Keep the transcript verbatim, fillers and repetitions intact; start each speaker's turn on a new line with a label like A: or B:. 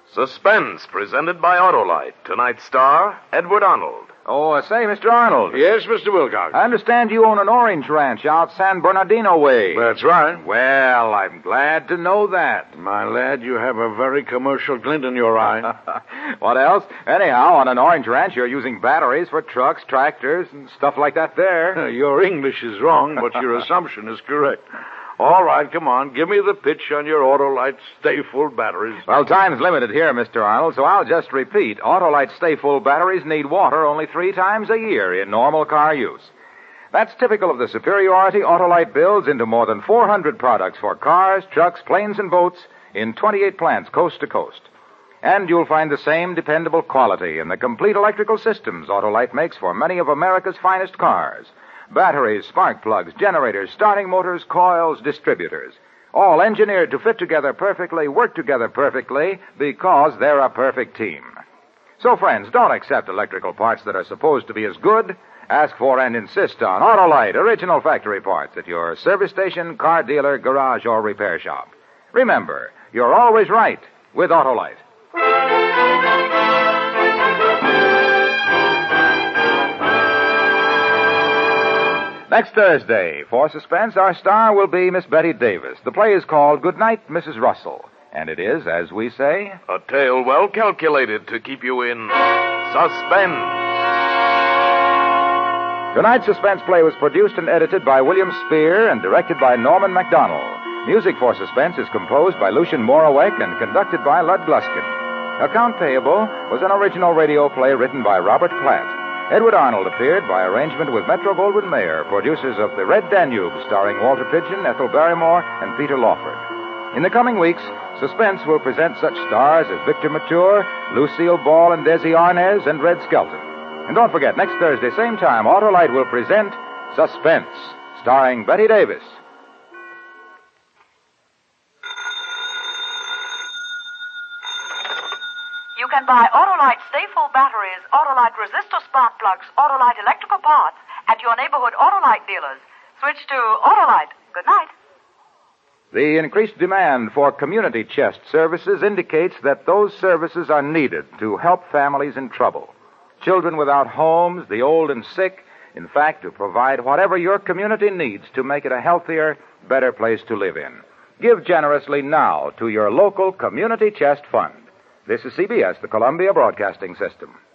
A: Suspense, presented by Autolite. Tonight's star, Edward Arnold.
B: Oh, uh, say, Mister Arnold.
C: Yes, Mister Wilcox.
B: I understand you own an orange ranch out San Bernardino way.
C: That's right.
B: Well, I'm glad to know that.
C: My lad, you have a very commercial glint in your eye.
B: What else? Anyhow, on an orange ranch, you're using batteries for trucks, tractors, and stuff like that there.
C: Your English is wrong, but your assumption is correct. All right, come on. Give me the pitch on your Autolite Stay Full batteries.
B: Well, time's limited here, Mister Arnold, so I'll just repeat. Autolite Stay Full batteries need water only three times a year in normal car use. That's typical of the superiority Autolite builds into more than four hundred products for cars, trucks, planes, and boats in twenty-eight plants coast to coast. And you'll find the same dependable quality in the complete electrical systems Autolite makes for many of America's finest cars. Batteries, spark plugs, generators, starting motors, coils, distributors. All engineered to fit together perfectly, work together perfectly, because they're a perfect team. So, friends, don't accept electrical parts that are supposed to be as good. Ask for and insist on Autolite original factory parts at your service station, car dealer, garage, or repair shop. Remember, you're always right with Autolite. Next Thursday, for Suspense, our star will be Miss Betty Davis. The play is called Goodnight, Missus Russell. And it is, as we say,
A: a tale well calculated to keep you in suspense.
B: Tonight's Suspense play was produced and edited by William Spear and directed by Norman MacDonald. Music for Suspense is composed by Lucien Morawek and conducted by Lud Gluskin. Account Payable was an original radio play written by Robert Platt. Edward Arnold appeared by arrangement with Metro-Goldwyn-Mayer, producers of The Red Danube, starring Walter Pidgeon, Ethel Barrymore, and Peter Lawford. In the coming weeks, Suspense will present such stars as Victor Mature, Lucille Ball and Desi Arnaz, and Red Skelton. And don't forget, next Thursday, same time, Autolite will present Suspense, starring Betty Davis.
D: You can buy Autolite Stay Full batteries, Autolite resistor spark plugs, Autolite electrical parts at your neighborhood Autolite dealers. Switch to Autolite. Good night.
B: The increased demand for community chest services indicates that those services are needed to help families in trouble. Children without homes, the old and sick, in fact, to provide whatever your community needs to make it a healthier, better place to live in. Give generously now to your local community chest fund. This is C B S, the Columbia Broadcasting System.